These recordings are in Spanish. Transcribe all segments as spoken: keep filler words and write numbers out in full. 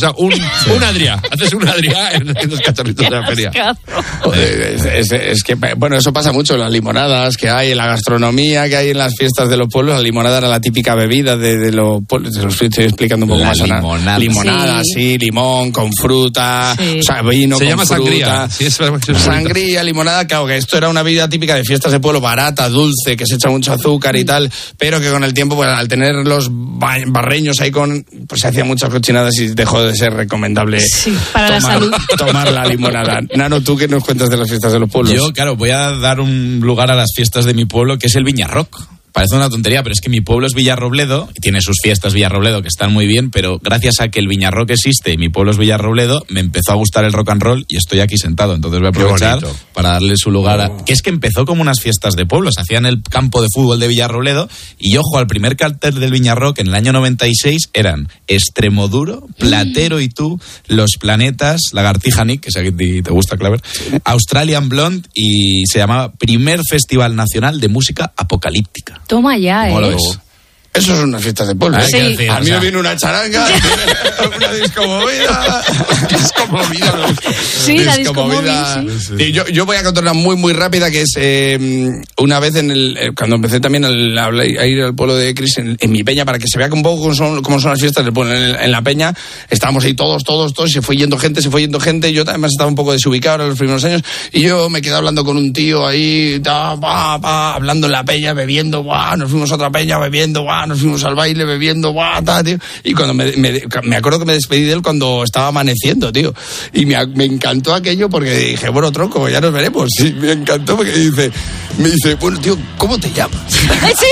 sea, un, sí. un Adrià. Haces un Adrià en, en los cachorritos de la feria. Es, es, es que, bueno, eso pasa mucho en las limonadas que hay, en la gastronomía que hay en las fiestas de los pueblos. La limonada era la típica bebida de, de los pueblos. Se los estoy explicando un poco la más. Limonada. Limonada, sí. sí, limón con fruta, sí. o sea, vino Se con llama fruta. Sangría. Sí, es, es sangría, limonada, claro, que esto era una bebida típica de fiestas de pueblo, barata, dulce, que se echa mucho azúcar y tal, pero que con el tiempo, pues al tener los barreños ahí con, pues se hacían muchas cochinadas y dejó de ser recomendable sí, para tomar, la salud. tomar la limonada. Nano, ¿tú qué nos cuentas de las fiestas de los pueblos? Yo, claro, voy a dar un lugar a las fiestas de mi pueblo, que es el Viñarroc. Parece una tontería, pero es que mi pueblo es Villarrobledo, y tiene sus fiestas Villarrobledo que están muy bien, pero gracias a que el Viñarroc existe y mi pueblo es Villarrobledo, me empezó a gustar el rock and roll y estoy aquí sentado. Entonces voy a aprovechar para darle su lugar a... Oh. Que es que empezó como unas fiestas de pueblo, se hacían en el campo de fútbol de Villarrobledo, y ojo, al primer cartel del Viñarroc en el año noventa y seis eran Extremoduro, Platero y tú, Los Planetas, Lagartija Nick, que sé que te gusta, Claver, Australian Blonde, y se llamaba Primer Festival Nacional de Música Apocalíptica. Toma ya, ¿eh? Eso son unas fiestas de pueblo. Sí. ¿eh? A mí me viene una charanga, una discomovida. discomovida. Sí, la discomovida. Sí. Sí, yo, yo voy a contar una muy, muy rápida, que es eh, una vez en el eh, cuando empecé también el, a, a ir al pueblo de Cris en, en mi peña, para que se vea un poco cómo son, cómo son las fiestas del pueblo. En, en la peña estábamos ahí todos, todos, todos, se fue yendo gente, se fue yendo gente. Yo además estaba un poco desubicado en los primeros años y yo me quedé hablando con un tío ahí, ta, pa, pa, hablando en la peña, bebiendo, guau, nos fuimos a otra peña bebiendo, guau, nos fuimos al baile bebiendo, guau, ta, tío. Y cuando me, me, me acuerdo que me despedí de él cuando estaba amaneciendo, tío. Y me, me encantó aquello porque dije, bueno, tronco, ya nos veremos. Y me encantó porque dice, me dice, bueno, tío, ¿cómo te llamas? Sí.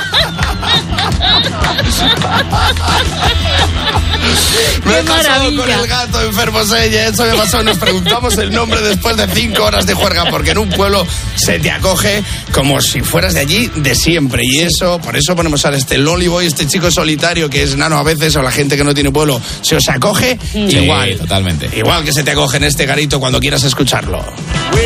Me he pasado con el gato enfermo, eso me pasó. Nos preguntamos el nombre después de cinco horas de juerga, porque en un pueblo se te acoge como si fueras de allí de siempre. Y eso, por eso ponemos a este Lonely Boy, este chico solitario que es Nano a veces, o la gente que no tiene pueblo, se os acoge sí, igual. Totalmente. Igual que se te acoge en este garito cuando quieras escucharlo.